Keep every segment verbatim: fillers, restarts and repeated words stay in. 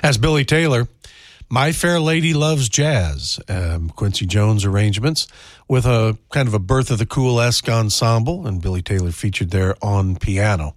As Billy Taylor, My Fair Lady Loves Jazz, um, Quincy Jones arrangements with a kind of a Birth of the Cool-esque ensemble, and Billy Taylor featured there on piano.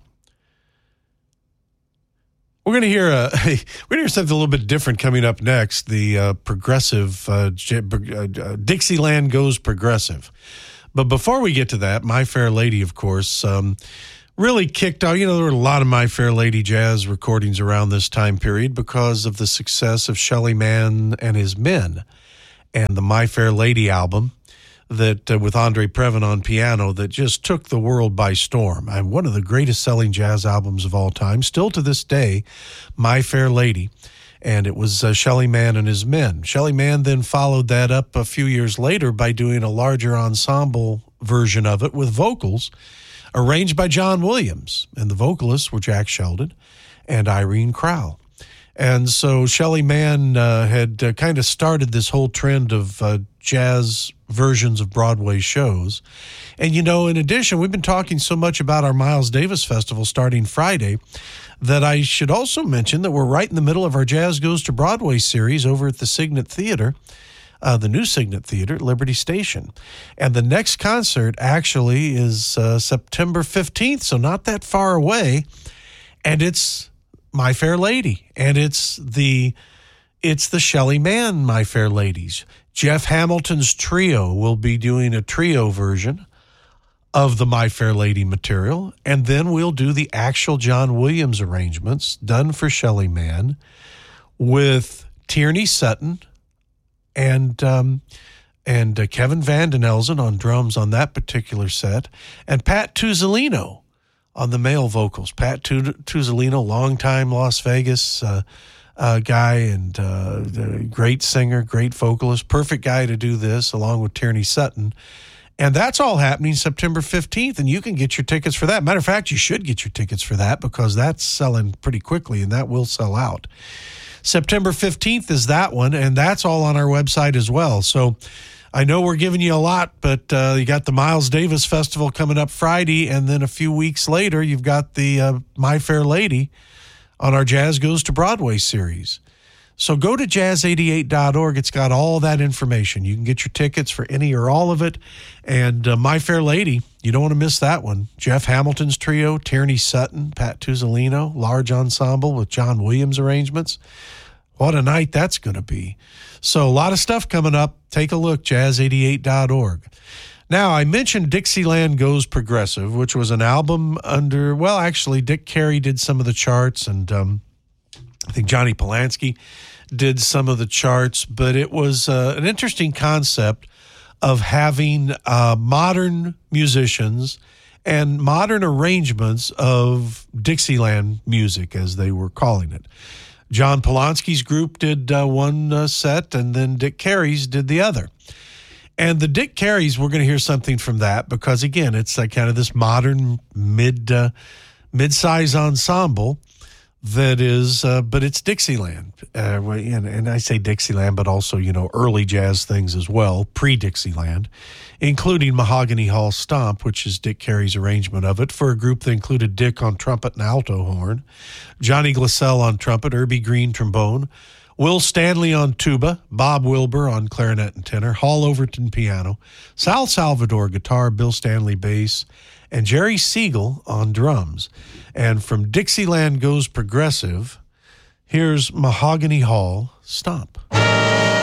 We're going to hear a, we're going to hear something a little bit different coming up next. The uh, progressive uh, J- uh, Dixieland Goes Progressive. But before we get to that, My Fair Lady, of course, um, really kicked out. You know, there were a lot of My Fair Lady jazz recordings around this time period because of the success of Shelly Manne and His Men, and the My Fair Lady album that uh, with Andre Previn on piano that just took the world by storm. And one of the greatest selling jazz albums of all time, still to this day, My Fair Lady. And it was uh, Shelly Manne and His Men. Shelly Manne then followed that up a few years later by doing a larger ensemble version of it with vocals arranged by John Williams. And the vocalists were Jack Sheldon and Irene Crowell. And so Shelly Manne uh, had uh, kind of started this whole trend of uh, jazz versions of Broadway shows. And, you know, in addition, we've been talking so much about our Miles Davis Festival starting Friday that I should also mention that we're right in the middle of our Jazz Goes to Broadway series over at the Signet Theater, uh, the new Signet Theater at Liberty Station. And the next concert actually is uh, September fifteenth, so not that far away. And it's My Fair Lady, and it's the it's the Shelly Manne My Fair Ladies. Jeff Hamilton's trio will be doing a trio version of the My Fair Lady material, and then we'll do the actual John Williams arrangements done for Shelly Manne with Tierney Sutton and um, and uh, Kevin Van Den Elzen on drums on that particular set, and Pat Tuzzolino on the male vocals. Pat Tuzzolino, longtime Las Vegas uh, uh, guy and uh, great singer, great vocalist, perfect guy to do this, along with Tierney Sutton. And that's all happening September fifteenth, and you can get your tickets for that. Matter of fact, you should get your tickets for that because that's selling pretty quickly, and that will sell out. September fifteenth is that one, and that's all on our website as well. So I know we're giving you a lot, but uh, you got the Miles Davis Festival coming up Friday, and then a few weeks later, you've got the uh, My Fair Lady on our Jazz Goes to Broadway series. So go to jazz eighty-eight dot org. It's got all that information. You can get your tickets for any or all of it. And uh, My Fair Lady, you don't want to miss that one. Jeff Hamilton's trio, Tierney Sutton, Pat Tuzzolino, large ensemble with John Williams arrangements. What a night that's going to be. So a lot of stuff coming up. Take a look, jazz eighty-eight dot org. Now, I mentioned Dixieland Goes Progressive, which was an album under, well, actually, Dick Carey did some of the charts, and um, I think Johnny Polanski did some of the charts, but it was uh, an interesting concept of having uh, modern musicians and modern arrangements of Dixieland music, as they were calling it. John Polanski's group did uh, one uh, set, and then Dick Carey's did the other. And the Dick Carey's, we're going to hear something from that because, again, it's like kind of this modern mid, uh, mid-size ensemble that is, uh, but it's Dixieland. Uh, and, and I say Dixieland, but also, you know, early jazz things as well, pre-Dixieland, including Mahogany Hall Stomp, which is Dick Carey's arrangement of it, for a group that included Dick on trumpet and alto horn, Johnny Glassell on trumpet, Irby Green trombone, Will Stanley on tuba, Bob Wilbur on clarinet and tenor, Hall Overton piano, Sal Salvador guitar, Bill Stanley bass, and Jerry Siegel on drums. And from Dixieland Goes Progressive, here's Mahogany Hall Stomp.